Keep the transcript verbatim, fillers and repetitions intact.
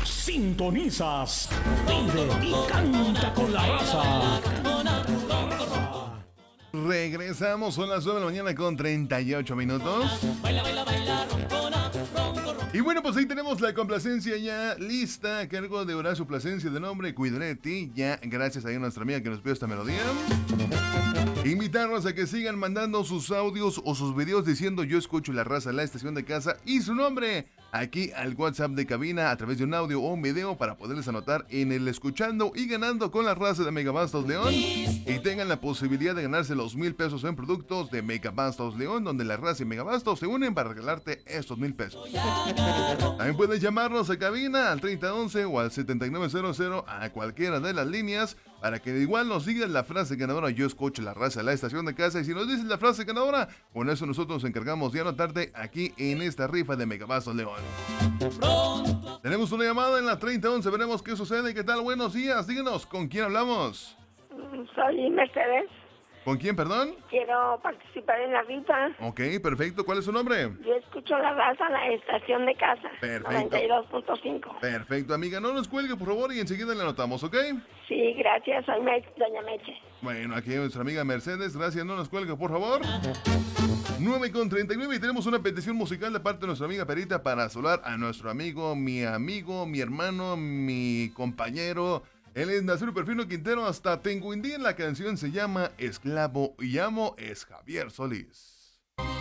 Sintonizas, vive y canta con la raza. Regresamos, son las nueve de la mañana con treinta y ocho minutos. Y bueno, pues ahí tenemos la complacencia ya lista a cargo de Horacio Plasencia, de nombre Cuidaré de ti. Ya gracias a nuestra amiga que nos pidió esta melodía. Invitarlos a que sigan mandando sus audios o sus videos diciendo yo escucho la raza, la estación de casa y su nombre aquí al WhatsApp de cabina a través de un audio o un video para poderles anotar en el escuchando y ganando con la raza de Megabastos León y tengan la posibilidad de ganarse los mil pesos en productos de Megabastos León, donde la raza y Megabastos se unen para regalarte estos mil pesos. También puedes llamarnos a cabina al treinta once o al setenta y nueve cero cero a cualquiera de las líneas para que igual nos digan la frase ganadora yo escucho la raza, la estación de casa, y si nos dices la frase ganadora, con eso nosotros nos encargamos de anotarte aquí en esta rifa de Megabastos León. Tenemos una llamada en la treinta once, veremos qué sucede. ¿Qué tal? Buenos días, díganos, ¿con quién hablamos? Soy Mercedes. ¿Con quién, perdón? Quiero participar en la rifa. Ok, perfecto. ¿Cuál es su nombre? Yo escucho la raza, la estación de casa. Perfecto. noventa y dos punto cinco. Perfecto, amiga. No nos cuelgue, por favor, y enseguida le anotamos, ¿ok? Sí, gracias. Soy Me Doña Meche. Bueno, aquí nuestra amiga Mercedes. Gracias, no nos cuelgue, por favor. nueve con treinta y nueve y tenemos una petición musical de parte de nuestra amiga Perita para solar a nuestro amigo, mi amigo, mi hermano, mi compañero. Él es Naciro Perfino Quintero hasta Tenguindí. La canción se llama Esclavo y Amo, es Javier Solís.